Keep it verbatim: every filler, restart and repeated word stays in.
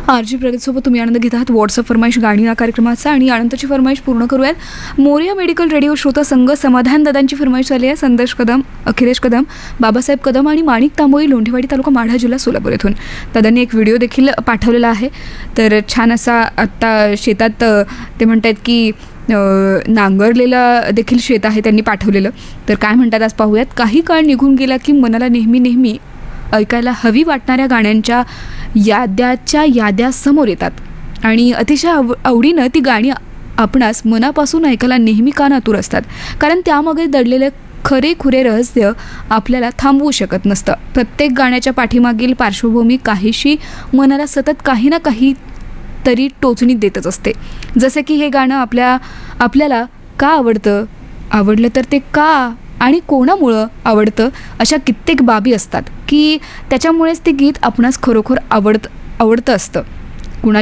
R G प्रगतसोबत तुम्ही आनंद घेत आहात व्हॉट्सअप फरमाईश गाणी या कार्यक्रमाचा. आणि आनंदाची फरमाईश पूर्ण करूयात. मोरिया मेडिकल रेडिओ श्रोता संघ समाधान दादांची फरमाईश झाली आहे. संदेश कदम, अखिलेश कदम, बाबासाहेब कदम आणि माणिक तांबोळी, लोंढेवाडी तालुका माढा जिल्हा सोलापूर येथून. दादांनी एक व्हिडिओ देखील पाठवलेला आहे. तर छान असा आत्ता शेतात ते म्हणतात की नांगरलेला देखील शेत आहे त्यांनी पाठवलेलं. तर काय म्हणतात आज पाहूयात. काही काळ निघून गेला की मनाला नेहमी नेहमी ऐकायला हवी वाटणाऱ्या गाण्यांच्या याद्याच्या याद्या समोर येतात आणि अतिशय आव आवडीनं ती गाणी आपणास मनापासून ऐकायला नेहमी कानातूर असतात, कारण त्यामागे दडलेले खरे खुरे रहस्य आपल्याला थांबवू शकत नसतं. प्रत्येक गाण्याच्या पाठीमागील पार्श्वभूमी काहीशी मनाला सतत काही ना काही तरी टोचणी देतच असते. जसे की हे गाणं आपल्या आपल्याला का आवडतं, आवडलं तर ते का आणि कोणामुळं आवडतं, अशा कित्येक बाबी असतात की त्याच्यामुळेच ते गीत आपणास खरोखर आवडत आवडतं असतं.